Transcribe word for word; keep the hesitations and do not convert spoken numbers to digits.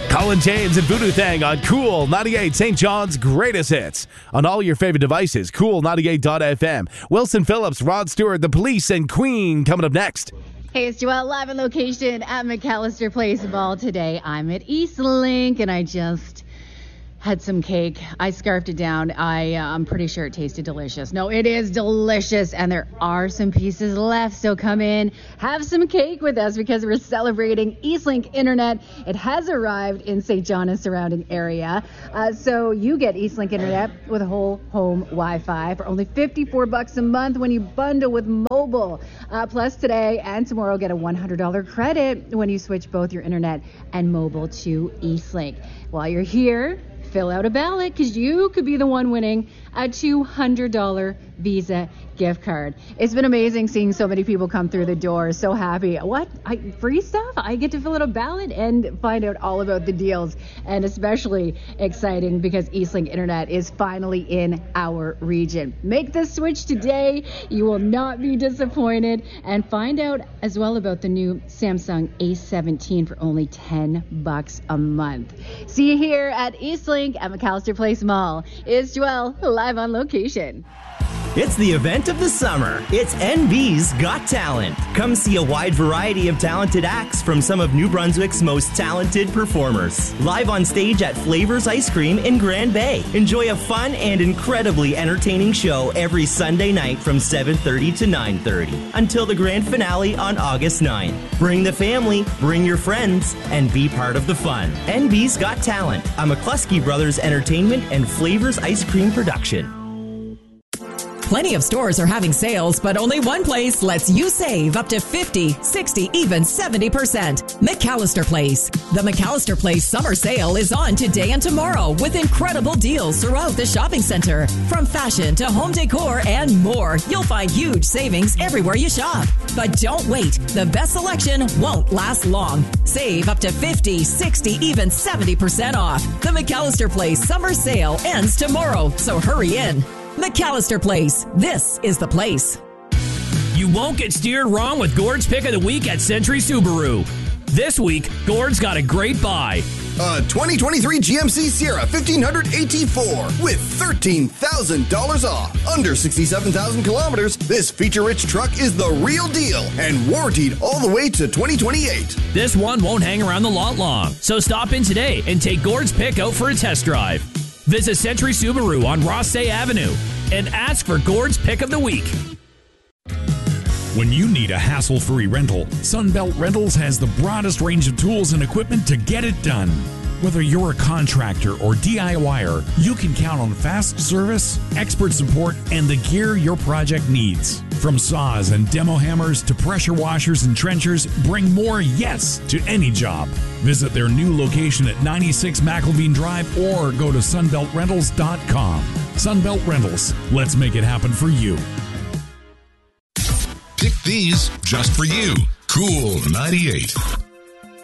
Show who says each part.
Speaker 1: Colin James and Voodoo Thang on Cool ninety-eight, Saint John's greatest hits. On all your favorite devices, cool ninety-eight dot f m. Wilson Phillips, Rod Stewart, The Police, and Queen coming up next.
Speaker 2: Hey, it's Joelle, live on location at McAllister Place Mall today. I'm at Eastlink, and I just had some cake. I scarfed it down. I, uh, I'm pretty sure it tasted delicious. No, it is delicious, and there are some pieces left, so come in, have some cake with us because we're celebrating Eastlink Internet. It has arrived in Saint John and surrounding area, uh, so you get Eastlink Internet with a whole home Wi-Fi for only fifty-four bucks a month when you bundle with mobile. Uh, plus, today and tomorrow, get a one hundred dollars credit when you switch both your internet and mobile to Eastlink. While you're here, fill out a ballot because you could be the one winning a two hundred dollars Visa gift card. It's been amazing seeing so many people come through the door. So happy. What? I, free stuff? I get to fill out a ballot and find out all about the deals. And especially exciting because Eastlink Internet is finally in our region. Make the switch today. You will not be disappointed. And find out as well about the new Samsung A seventeen for only ten bucks a month. See you here at Eastlink at McAllister Place Mall. It's Joelle, live on location.
Speaker 3: It's the event of the summer. It's N B's Got Talent. Come see a wide variety of talented acts from some of New Brunswick's most talented performers. Live on stage at Flavors Ice Cream in Grand Bay. Enjoy a fun and incredibly entertaining show every Sunday night from seven thirty to nine thirty until the grand finale on August ninth. Bring the family, bring your friends, and be part of the fun. N B's Got Talent, a McCluskey Brothers Entertainment and Flavors Ice Cream production.
Speaker 4: Plenty of stores are having sales, but only one place lets you save up to fifty, sixty, even seventy percent. McAllister Place. The McAllister Place summer sale is on today and tomorrow with incredible deals throughout the shopping center. From fashion to home decor and more, you'll find huge savings everywhere you shop. But don't wait. The best selection won't last long. Save up to fifty, sixty, even seventy percent off. The McAllister Place summer sale ends tomorrow, so hurry in. McAllister Place. This is the place.
Speaker 5: You won't get steered wrong with Gord's Pick of the Week at Century Subaru. This week, Gord's got a great buy.
Speaker 6: A twenty twenty-three G M C Sierra fifteen hundred A T four with thirteen thousand dollars off. Under sixty-seven thousand kilometers, this feature-rich truck is the real deal and warranted all the way to twenty twenty-eight.
Speaker 5: This one won't hang around the lot long, so stop in today and take Gord's Pick out for a test drive. Visit Century Subaru on Rossay Avenue and ask for Gord's Pick of the Week.
Speaker 7: When you need a hassle-free rental, Sunbelt Rentals has the broadest range of tools and equipment to get it done. Whether you're a contractor or DIYer, you can count on fast service, expert support, and the gear your project needs. From saws and demo hammers to pressure washers and trenchers, bring more yes to any job. Visit their new location at ninety-six McElveen Drive or go to sunbelt rentals dot com. Sunbelt Rentals. Let's make it happen for you.
Speaker 8: Pick these just for you. Cool ninety-eight.